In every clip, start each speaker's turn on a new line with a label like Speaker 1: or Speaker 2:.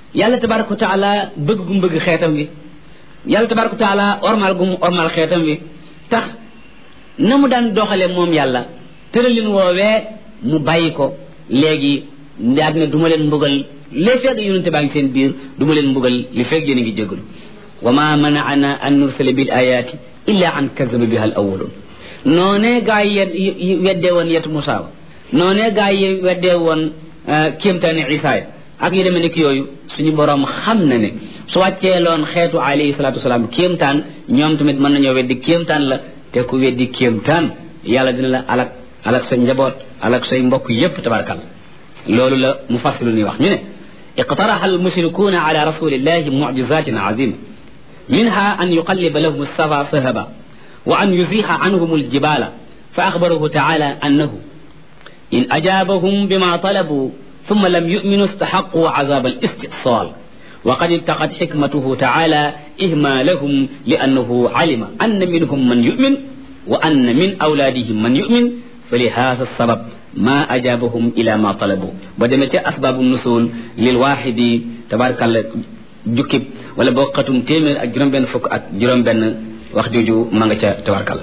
Speaker 1: yàlla tabaraka wa taala bëgg gum bëgg xeetam wi yàlla tabaraka wa taala ormal gum ormal xeetam wi tax na mu daan doxale moom yàlla tëralin woowee mu bàyyi ko léegi daal ne du ma leen mbugal li fekk yonente baa ngi seen biir du ma leen mbugal li fekk yéen a ngi jégalu wa ma manaana an nursila bil ayati illa an kazaba biha al awwalun noonee gaa yi weddee woon yetu Musaa noonee gaa yi weddee woon kéemtaani Isaa ak yu demee nekk yooyu suñu borom xam na ne su wàcceeloon xeetu alayhi salaatu wasalaam kéemtaan ñoom tamit mën nañoo weddi kéemtaan la te ku weddi kéemtaan yàlla dina la alak sa njaboot alak say mbokk yépp tabarakal loolu la mufassilu ni wax ñu ne iqtaraha al mushrikuuna ala rasulillahi mu'jizatin azima minha an yuqalliba lahum as-safa sahaba wa an yuziha anhum al-jibala fa akhbarahu ta'ala annahu in ajabahum bima talabu ثم لم يؤمنوا استحقوا عذاب الاستئصال وقد اتقت حكمته تعالى إهمالهم لأنه علم أن منهم من يؤمن وأن من أولادهم من يؤمن فلهذا السبب ما أجابهم إلى ما طلبوا بدمت أسباب النزول للواحد تبارك الله جكب ولا بوقتم تيمر أجرم بن فك أجرم بن وخجوجو مانغا تبارك الله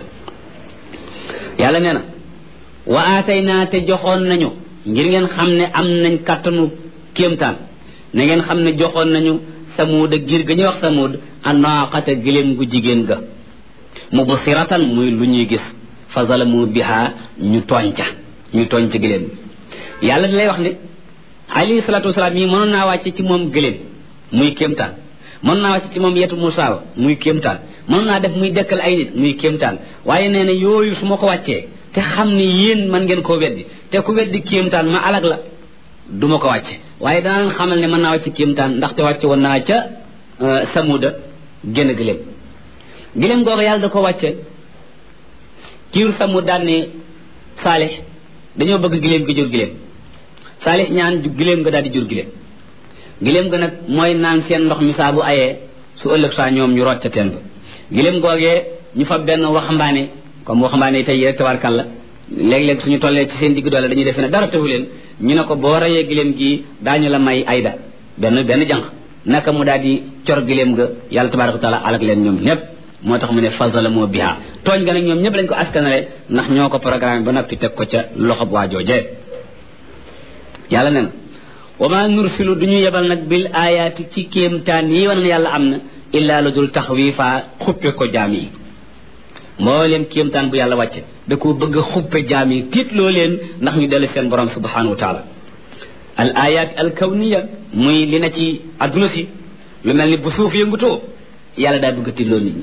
Speaker 1: يالا نينا وآتينا تجخون نانيو ngir ngeen xam ne am nañ kàttanu kéemtaan na ngeen xam ne joxoon nañu Samuud ak giir ga ñuy wax Samuud anaqata gëléem gu jigéen ga mubsiratan muy lu ñuy gis fa zalamu biha ñu tooñ ca gëléem yàlla di lay wax ne alayhi salaatu wasalaam yi mënoon naa wàcce ci moom gëléem muy kéemtaan mënoon naa wàcce ci moom yetu Musaa muy kéemtaan mënoon naa def muy dekkal ay nit muy kéemtaan waaye nee na yooyu su ma ko wàccee te xam ni yéen man ngeen koo weddi te ku weddi kéemtaan ma alag la du ma ko wàcce waaye danaa leen xamal ne mën naa wàcce kéemtaan ndaxte wàcce woon naa ca Samuuda génn gëléem googu yàlla da ko wàcce kiiru Samuud daan ne Saalix dañoo bëgg gëléem gi jur gëléem Saalix ñaan gëléem nga daal di jur gëléem ga nag mooy naan seen ndox mi saa bu ayee su ëllëg saa ñoom ñu root ca teen ba gëléem googee ñu fa benn waxambaane comme waxambaane tey rek tabarkàlla léeg-léeg suñu tollee ci seen digg doole dañuy defe ne dara taxu leen ñu ne ko boo rayee giléem gi daañu la may ayda benn jànq naka mu daal di cor giléem ga yàlla tabaraka wa taala alak leen ñoom ñëpp moo tax mu ne fazalamoo biha tooñ ga nag ñoom ñëpp lañ ko askanale ndax ñoo ko programme ba noppi teg ko ca loxob waa joojee yàlla ne na wa ma nursilu duñu yebal nag bil ayaati ci kéemtaan yi wan ne yàlla am na illaa lu dul taxwiifa xuppe ko jaam yi mboolem kéemtaan bu yàlla wàcce da ko bëgg a xuppe jaam yi tiitloo leen ndax ñu dellu seen borom subhanahu wa taala al ayat al kawniya muy li na ci adduna si lu mel ni bu suuf yëngutoo yàlla daa bëgg a tiitloo nit ñi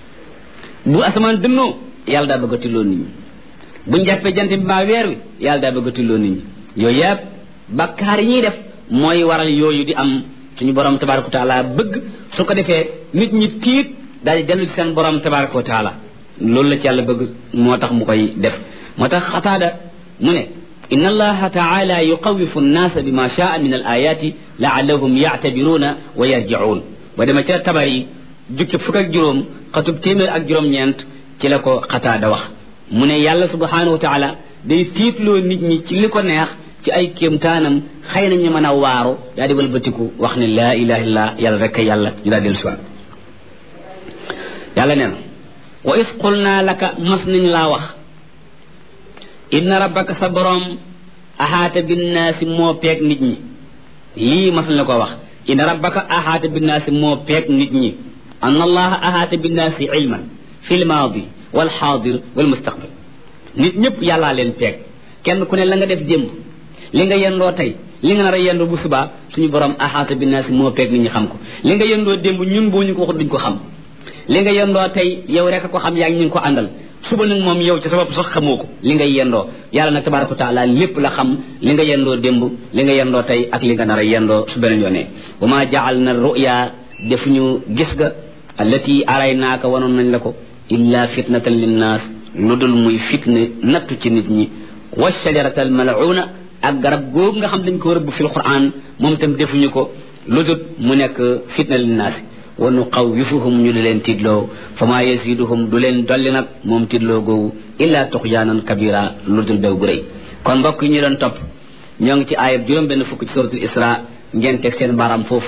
Speaker 1: bu asamaan dënnoo yàlla daa bëgg a tiitloo nit ñi buñ jàppee jant bi mbaa weer wi yàlla daa bëgg a tiitloo nit ñi yooyu yëpp bakkaar yi ñuy def mooy waral yooyu di am suñu borom tabaraka wa taala bëgg su ko defee nit ñi tiit daal di dellu seen borom tabaraka wa taala loolu la ci yàlla bëgg moo tax mu koy def moo tax Xataada mu ne inna allaha taala yuqawifu nnaasa bima shaa min al ayati laallahum yactabiruuna wa yarjicuun ba dema ca Tabari jukki fukk ak juróom xatub téeméer ak juróom-ñeent ci la ko Xataada wax mu ne yàlla subhanahu wa taala day tiitloo nit ñi ci li ko neex ci ay kéemtaanam xëy na ñu mën a waaru daa di walbatiku wax ne laa ilaha illallah yàlla rek yàlla ñu daa dellu siwaat yàlla nee na wa is qulna laka mas nañ laa wax inna rabbaka sa borom ahaata binnaasi moo peeg nit ñi lii mas nañ la ko wax inna rabbaka ahaata binnaasi moo peeg nit ñi anna allaha ahaata binnaasi ilman fi lmaadi wal xaadir wal mustaqbal nit ñëpp yàllaa leen peeg kenn ku ne la nga def démb li nga yendoo tey li nga nar a yendoo bu subaa suñu borom ahaata binnaasi moo peeg nit ñi xam ko li nga yendoo démb ñun boo ñu ko wax duñ ko xam li nga yendoo tey yow rek a ko xam yaa ngi ñu ko àndal suba nag moom yow ci sa bopp sax xamoo ko li nga yendoo yàlla nag tabaraka wa taala lépp la xam li nga yendoo démb li nga yendoo tey ak li nga nar a yendoo su beneen yoonee wa ma jaal na ruya def ñu gis ga allati araynaaka wanoon nañ la ko illa fitnatan linnaas lu dul muy fitne nattu ci nit ñi wa shajarata al mal'una ak garab googu nga xam dañ ko rëbb fil quran moom itam defuñu ko lu dul mu nekk fitna linnaas wa nuqawwifuhum ñu di leen tiitloo fa maa yasiduhum du leen dolli nag moom tiitloo googu illa tuxyaanan kabira lu dul bew gu rëy kon mbokk yi ñu doon topp ñoo ngi ci aayab juróom benn fukk ci suratul isra ngeen teg seen baaraam foofu